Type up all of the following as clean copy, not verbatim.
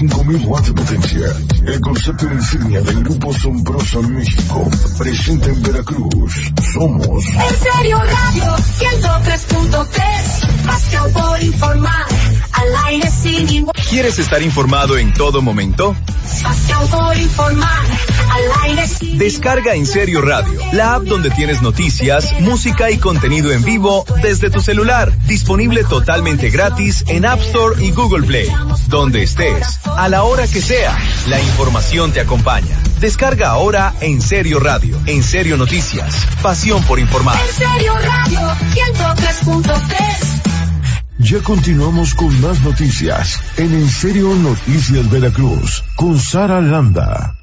5.000 watts de potencia. El concepto insignia del Grupo Sombrosa México. Presente en Veracruz. Somos En Serio Radio 103.3. Pasión por informar. Al aire sin igual. ¿Quieres estar informado en todo momento? Pasión por informar. Al aire sin Descarga En Serio Radio, la app donde tienes noticias, música y contenido en vivo desde tu celular. Disponible totalmente gratis en App Store y Google Play. Donde estés, a la hora que sea, la información te acompaña. Descarga ahora En Serio Radio, En Serio Noticias, pasión por informar. En Serio Radio 103.3. Ya continuamos con más noticias en Serio Noticias Veracruz con Sara Landa.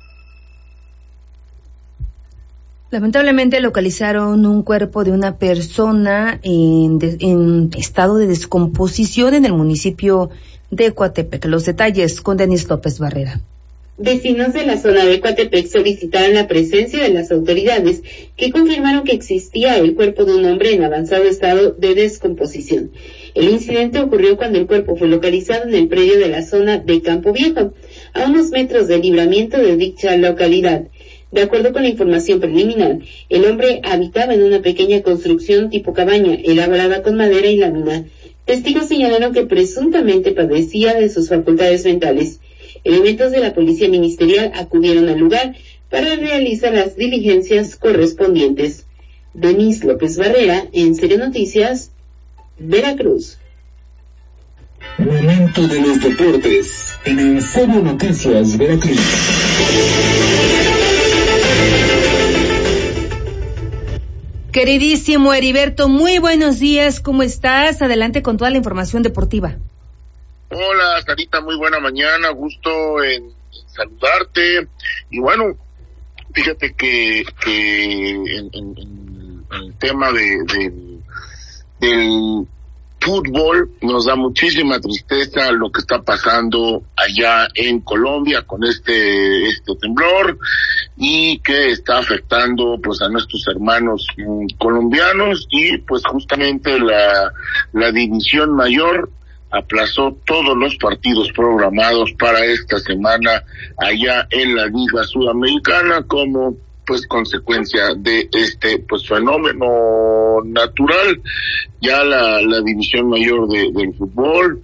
Lamentablemente localizaron un cuerpo de una persona en estado de descomposición en el municipio de Coatepec. Los detalles con Denis López Barrera. Vecinos de la zona de Coatepec solicitaron la presencia de las autoridades que confirmaron que existía el cuerpo de un hombre en avanzado estado de descomposición. El incidente ocurrió cuando el cuerpo fue localizado en el predio de la zona de Campo Viejo, a unos metros del libramiento de dicha localidad. De acuerdo con la información preliminar, el hombre habitaba en una pequeña construcción tipo cabaña, elaborada con madera y lámina. Testigos señalaron que presuntamente padecía de sus facultades mentales. Elementos de la policía ministerial acudieron al lugar para realizar las diligencias correspondientes. Denis López Barrera, En Serio Noticias, Veracruz. Momento de los deportes en Serio Noticias, Veracruz. Queridísimo Heriberto, muy buenos días, ¿cómo estás? Adelante con toda la información deportiva. Hola, Sarita, muy buena mañana, gusto en saludarte. Y bueno, fíjate que en el tema del fútbol nos da muchísima tristeza lo que está pasando allá en Colombia con este temblor y que está afectando pues a nuestros hermanos colombianos, y pues justamente la división mayor aplazó todos los partidos programados para esta semana allá en la Liga Sudamericana como pues consecuencia de este pues fenómeno natural. Ya la división mayor del fútbol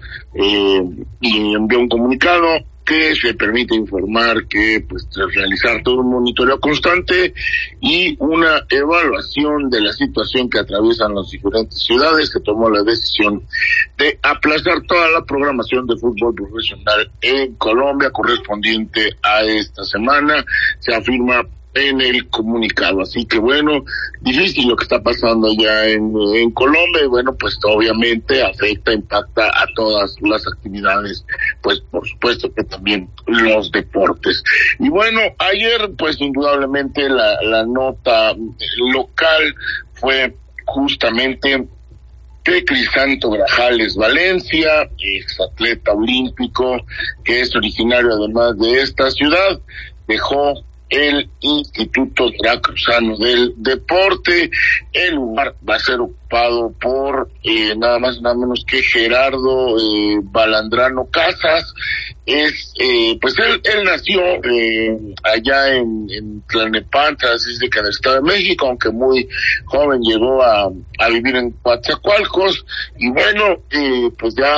y envió un comunicado que se permite informar que pues tras realizar todo un monitoreo constante y una evaluación de la situación que atraviesan las diferentes ciudades, se tomó la decisión de aplazar toda la programación de fútbol profesional en Colombia correspondiente a esta semana, se afirma en el comunicado. Así que bueno, difícil lo que está pasando allá en Colombia, y bueno, pues obviamente impacta a todas las actividades, pues por supuesto que también los deportes. Y bueno, ayer pues indudablemente la nota local fue justamente que Crisanto Grajales Valencia, exatleta olímpico, que es originario además de esta ciudad, dejó el Instituto Veracruzano del Deporte. El lugar va a ser ocupado por nada más nada menos que Gerardo Balandrano Casas. Pues él nació allá en Tlalnepantla, así de que en el Estado de México, aunque muy joven llegó a vivir en Coatzacoalcos, y bueno, pues ya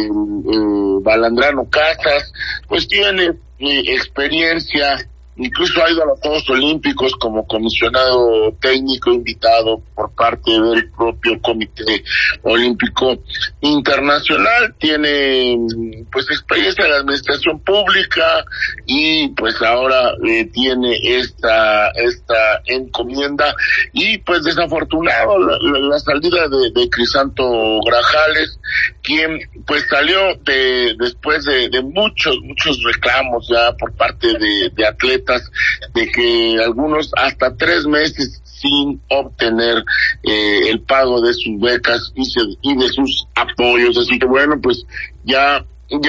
Balandrano Casas pues tiene experiencia. Incluso ha ido a los Juegos Olímpicos como comisionado técnico invitado por parte del propio Comité Olímpico Internacional. Tiene pues experiencia en la administración pública y pues ahora tiene esta encomienda, y pues desafortunado la salida de Crisanto Grajales, quien pues salió después de muchos reclamos ya por parte de atletas, de que algunos hasta 3 meses sin obtener el pago de sus becas y de sus apoyos. Así que bueno, pues ya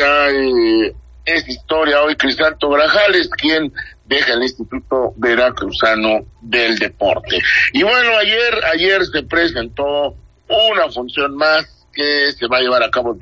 es historia hoy Crisanto Grajales, quien deja el Instituto Veracruzano del Deporte. Y bueno, ayer se presentó una función más que se va a llevar a cabo